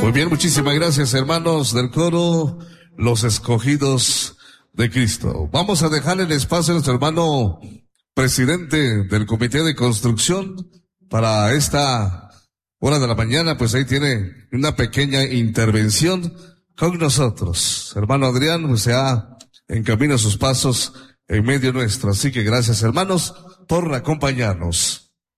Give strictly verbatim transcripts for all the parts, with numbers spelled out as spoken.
Muy bien, muchísimas gracias, hermanos del coro, los escogidos de Cristo. Vamos a dejar el espacio a nuestro hermano presidente del Comité de Construcción para esta hora de la mañana, pues ahí tiene una pequeña intervención con nosotros. Hermano Adrián, pues se ha encaminado sus pasos en medio nuestro, así que gracias, hermanos, por acompañarnos.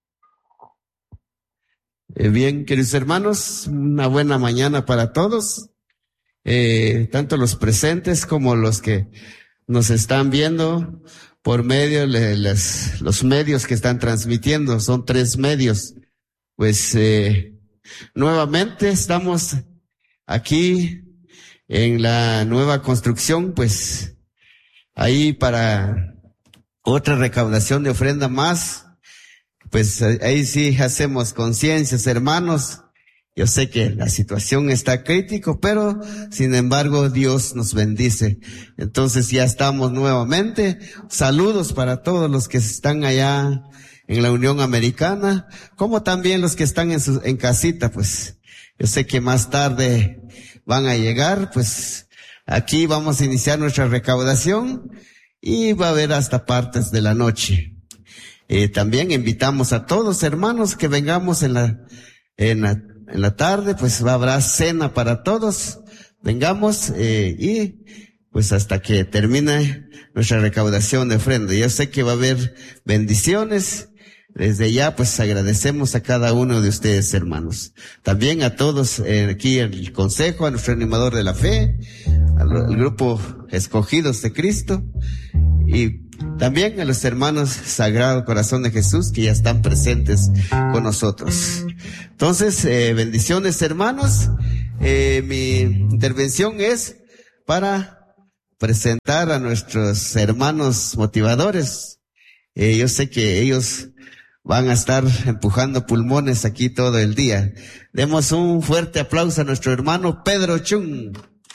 Eh, bien, queridos hermanos, una buena mañana para todos, eh, tanto los presentes como los que nos están viendo por medio de las, los medios que están transmitiendo. Son tres medios. Pues eh, nuevamente estamos aquí en la nueva construcción, pues ahí para otra recaudación de ofrenda más. Pues ahí sí hacemos conciencias, hermanos. Yo sé que la situación está crítico, pero sin embargo Dios nos bendice. Entonces ya estamos nuevamente. Saludos para todos los que están allá en la Unión Americana, como también los que están en su, en casita, pues. Yo sé que más tarde van a llegar, pues aquí vamos a iniciar nuestra recaudación y va a haber hasta partes de la noche. Eh, también invitamos a todos, hermanos, que vengamos en la, en la, en la tarde, pues habrá cena para todos. Vengamos, eh, y pues hasta que termine nuestra recaudación de ofrenda. Yo sé que va a haber bendiciones. Desde ya, pues agradecemos a cada uno de ustedes, hermanos. También a todos eh, aquí en el consejo, a nuestro animador de la fe, al, al grupo Escogidos de Cristo, y también a los hermanos Sagrado Corazón de Jesús que ya están presentes con nosotros. Entonces, eh, bendiciones, hermanos. Eh, mi intervención es para presentar a nuestros hermanos motivadores. Eh, yo sé que ellos van a estar empujando pulmones aquí todo el día. Demos un fuerte aplauso a nuestro hermano Pedro Chung.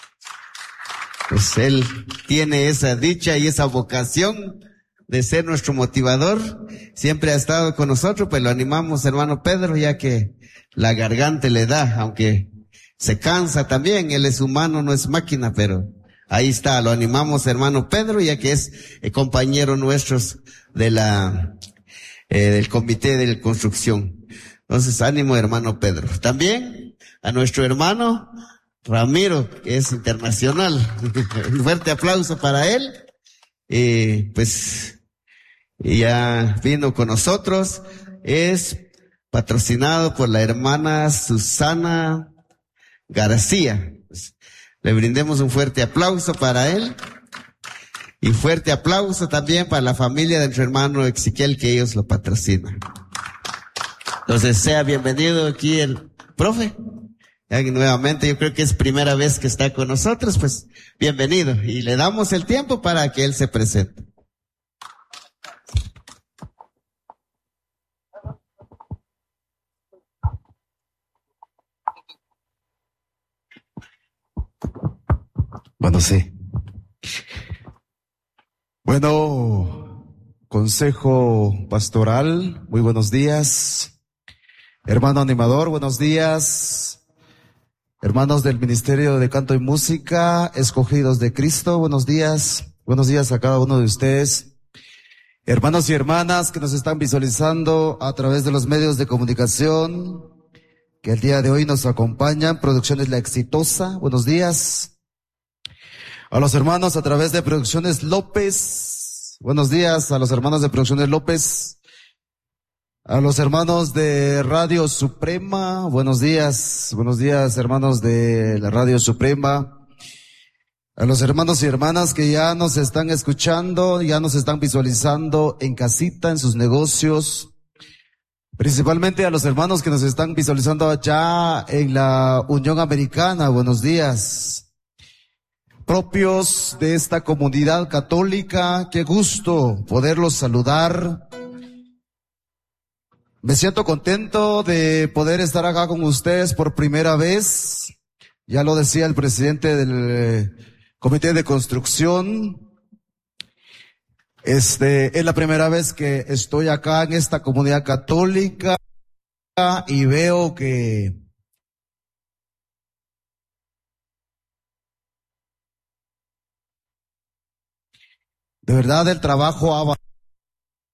Pues él tiene esa dicha y esa vocación de ser nuestro motivador. Siempre ha estado con nosotros, pues lo animamos, hermano Pedro, ya que la garganta le da, aunque se cansa también. Él es humano, no es máquina, pero ahí está, lo animamos, hermano Pedro, ya que es el compañero nuestro de la, eh, del comité de construcción. Entonces, ánimo, hermano Pedro. También a nuestro hermano Ramiro, que es internacional. Un fuerte aplauso para él. Eh, pues, ya vino con nosotros. Es patrocinado por la hermana Susana García. Pues, le brindemos un fuerte aplauso para él. Y fuerte aplauso también para la familia de nuestro hermano Ezequiel, que ellos lo patrocinan. Entonces, sea bienvenido aquí el profe. Y nuevamente, yo creo que es primera vez que está con nosotros, pues bienvenido. Y le damos el tiempo para que él se presente. Bueno, sí. Bueno, consejo pastoral, muy buenos días. Hermano animador, buenos días. Hermanos del Ministerio de Canto y Música, Escogidos de Cristo, buenos días. Buenos días a cada uno de ustedes. Hermanos y hermanas que nos están visualizando a través de los medios de comunicación, que el día de hoy nos acompañan, Producciones La Exitosa, buenos días. A los hermanos a través de Producciones López, buenos días a los hermanos de Producciones López. A los hermanos de Radio Suprema, buenos días, buenos días hermanos de la Radio Suprema. A los hermanos y hermanas que ya nos están escuchando, ya nos están visualizando en casita, en sus negocios. Principalmente a los hermanos que nos están visualizando allá en la Unión Americana, buenos días. Propios de esta comunidad católica, qué gusto poderlos saludar. Me siento contento de poder estar acá con ustedes por primera vez. Ya lo decía el presidente del Comité de Construcción. Este, es la primera vez que estoy acá en esta comunidad católica y veo que De verdad el trabajo ha